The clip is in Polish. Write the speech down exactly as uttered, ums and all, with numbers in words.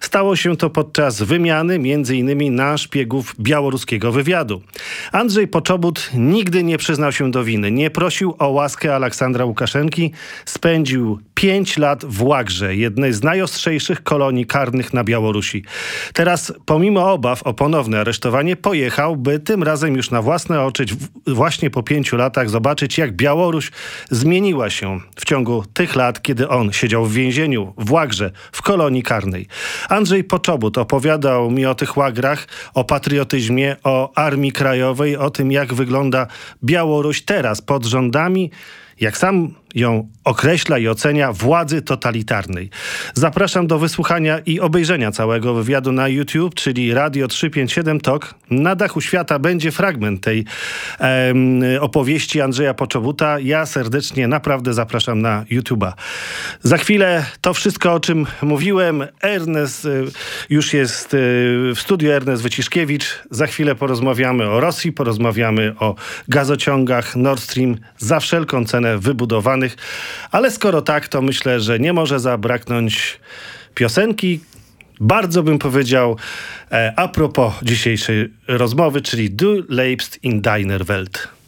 Stało się to podczas wymiany między innymi na szpiegów białoruskiego wywiadu. Andrzej Poczobut nigdy nie przyznał się do winy. Nie prosił o łaskę Aleksandra Łukaszenki. Spędził pięć lat w Łagrze, jednej z najostrzejszych kolonii karnych na Białorusi. Teraz, pomimo obaw o ponowne aresztowanie, pojechał, by tym razem już na własne oczy, właśnie po pięciu latach, zobaczyć, jak Białoruś zmieniła się w ciągu tych lat, kiedy on siedział w więzieniu, w Łagrze, w kolonii karnej. Andrzej Poczobut opowiadał mi o tych łagrach, o patriotyzmie, o Armii Krajowej, o tym, jak wygląda Białoruś teraz pod rządami, jak sam ją określa i ocenia, władzy totalitarnej. Zapraszam do wysłuchania i obejrzenia całego wywiadu na YouTube, czyli Radio trzysta pięćdziesiąt siedem Tok. Na dachu świata będzie fragment tej em, opowieści Andrzeja Poczobuta. Ja serdecznie naprawdę zapraszam na YouTube'a. Za chwilę to wszystko, o czym mówiłem. Ernest y, już jest y, w studiu, Ernest Wyciszkiewicz. Za chwilę porozmawiamy o Rosji, porozmawiamy o gazociągach Nord Stream za wszelką cenę wybudowanych. Ale skoro tak, to myślę, że nie może zabraknąć piosenki, bardzo bym powiedział, e, a propos dzisiejszej rozmowy, czyli Du lebst in deiner Welt.